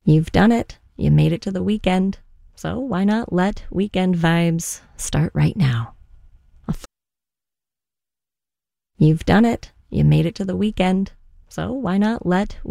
You've done it. You made it to the weekend. So why not let weekend vibes start right now? You've done it. You made it to the weekend. So why not let